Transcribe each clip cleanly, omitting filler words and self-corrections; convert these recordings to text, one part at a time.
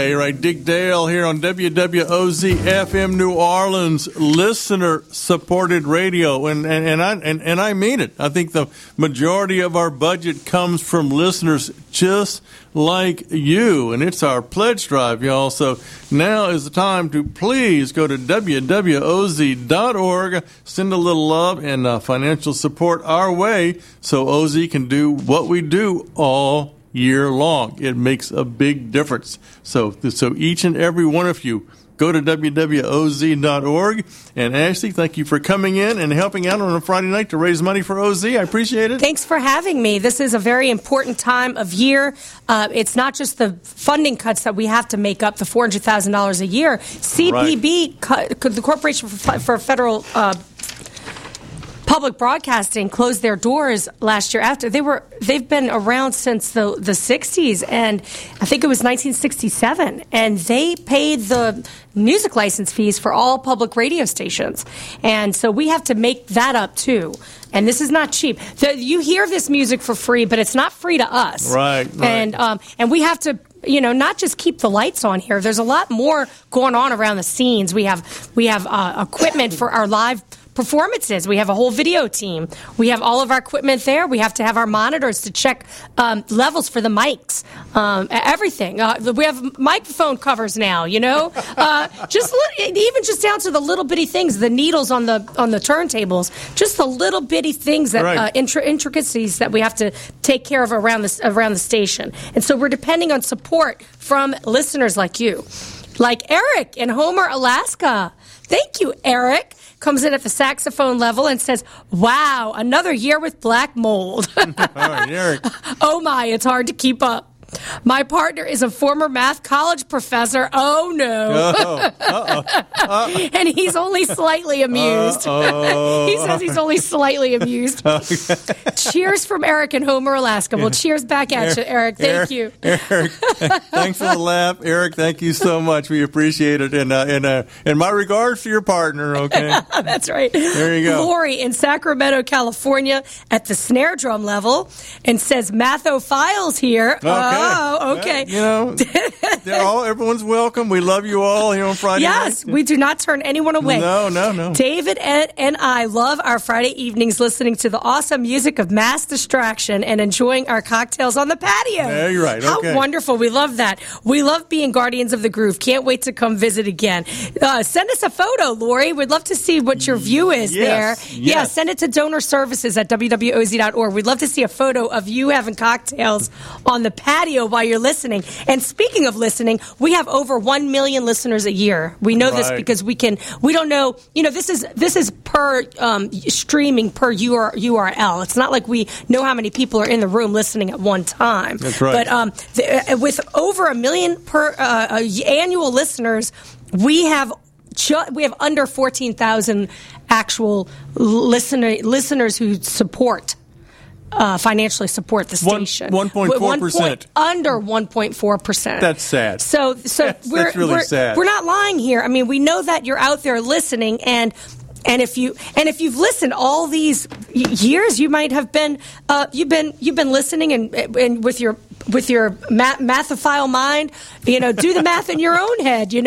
Hey, right, Dick Dale here on WWOZ FM New Orleans, listener-supported radio, and I mean it. I think the majority of our budget comes from listeners just like you, and it's our pledge drive, y'all. So now is the time to please go to WWOZ.org, send a little love and financial support our way so OZ can do what we do all year long. It makes a big difference. So each and every one of you, go to WWOZ.org. And Ashley, thank you for coming in and helping out on a Friday night to raise money for OZ. I appreciate it. Thanks for having me. This is a very important time of year. It's not just the funding cuts that we have to make up, the $400,000 a year. CPB, the Corporation for Federal Public Broadcasting, closed their doors last year. After they've been around since the 60s, and I think it was 1967, and they paid the music license fees for all public radio stations, and so we have to make that up too. And this is not cheap. You hear this music for free, but it's not free to us, right. And we have to, not just keep the lights on here. There's a lot more going on around the scenes. We have equipment for our live performances. We have a whole video team. We have all of our equipment there. We have to have our monitors to check levels for the mics, everything. We have microphone covers now, even just down to the little bitty things, the needles on the turntables, just the little bitty things that right. Intricacies that we have to take care of around the station. And so we're depending on support from listeners like you, like Eric in Homer, Alaska. Thank you, Eric. Comes in at the saxophone level and says, "Wow, another year with black mold." All right, Eric. Oh my, it's hard to keep up. My partner is a former math college professor. Oh no. And he's only slightly amused. He says he's only slightly amused. Cheers from Eric in Homer, Alaska. Well, cheers back at you, Eric. Thank you. Eric, thanks for the laugh. Eric, thank you so much. We appreciate it. And my regards to your partner, okay? That's right. There you go. Lori in Sacramento, California at the snare drum level and says, "Mathophiles here." Okay. Oh, okay. Everyone's welcome. We love you all here on Friday night. Yes, we do not turn anyone away. No. David and I love our Friday evenings listening to the awesome music of Mass Distraction and enjoying our cocktails on the patio. Yeah, you're right. Okay. How wonderful. We love that. We love being guardians of the groove. Can't wait to come visit again. Send us a photo, Lori. We'd love to see what your view is there. Yes. Yeah, send it to donor services at WWOZ.org. We'd love to see a photo of you having cocktails on the patio while you're listening. And speaking of listening, we have over 1 million listeners a year. We know this because we don't know, this is per streaming per URL. It's not like we know how many people are in the room listening at one time. That's right. But with over 1 million per annual listeners, we have under 14,000 actual listeners who financially support the station. 1.4%. Under 1.4%. That's sad. So that's really sad. We're not lying here. I mean, we know that you're out there listening, and if you've listened all these years, you might have been you've been listening and with your mathophile mind, do the math in your own head, do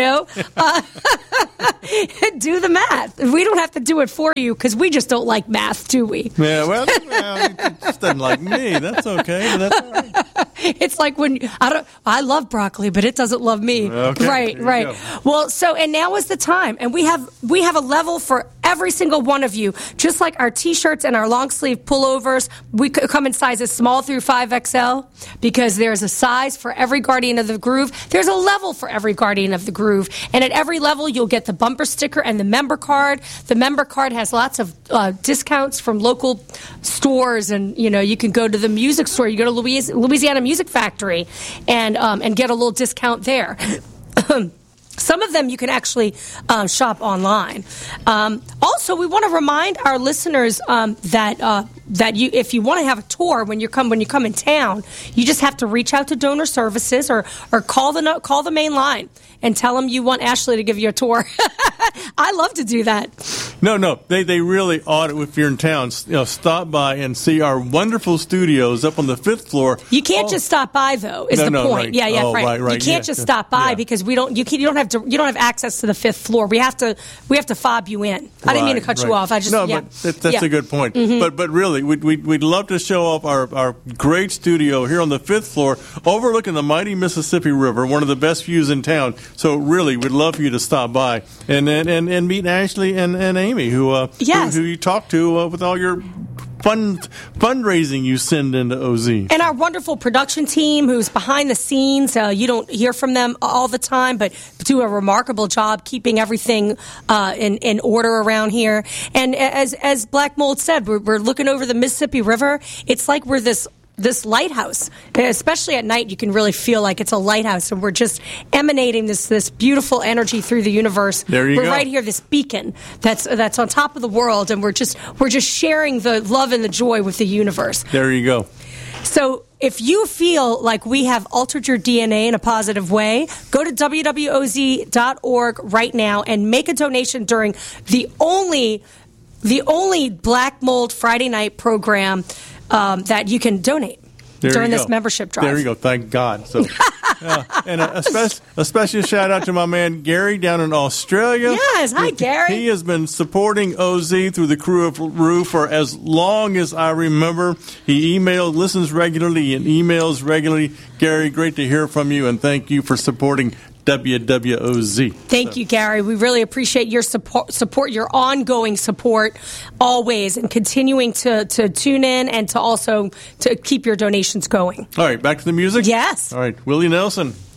the math. We don't have to do it for you because we just don't like math, do we? Yeah, well, it just doesn't like me. That's okay. But that's all right. It's like when I love broccoli, but it doesn't love me. Okay, Right. Well, and now is the time, and we have a level for every single one of you. Just like our T-shirts and our long sleeve pullovers, we come in sizes small through 5XL because there's a size for every Guardian of the Groove. There's a level for every Guardian of the Groove, and at every level you'll get the bumper sticker and the member card. The member card has lots of discounts from local stores, and you can go to the music store. You go to Louisiana Music Factory and get a little discount there. Some of them you can actually shop online. Also, we want to remind our listeners that if you want to have a tour when you come in town, you just have to reach out to donor services or call the main line and tell them you want Ashley to give you a tour. I love to do that. No. They really ought to, if you're in town, stop by and see our wonderful studios up on the 5th floor. You can't just stop by, though. Is the point? Right. Yeah, right. You can't just stop by because you don't have access to the 5th floor. We have to fob you in. I didn't mean to cut you off. But that's a good point. Mm-hmm. But really, we'd love to show off our great studio here on the 5th floor, overlooking the mighty Mississippi River, one of the best views in town. So really, we'd love for you to stop by and meet Ashley and Amy, who you talk to with all your fundraising you send into OZ. And our wonderful production team who's behind the scenes. You don't hear from them all the time, but do a remarkable job keeping everything in order around here. And as Black Mold said, we're looking over the Mississippi River. It's like we're this lighthouse. Especially at night, you can really feel like it's a lighthouse, and we're just emanating this beautiful energy through the universe. We're right here, this beacon that's on top of the world, and we're just sharing the love and the joy with the universe. There you go. So if you feel like we have altered your DNA in a positive way, go to wwoz.org right now and make a donation during the only Black Mold Friday night program that you can donate during this membership drive. There you go. Thank God. So, and a special shout out to my man Gary down in Australia. Yes, hi Gary. He has been supporting OZ through the Crew of Rue for as long as I remember. He listens regularly, and emails regularly. Gary, great to hear from you, and thank you for supporting WWOZ. Thank you, Gary. We really appreciate your support, your ongoing support always, and continuing to tune in and to also to keep your donations going. All right, back to the music? Yes. All right, Willie Nelson.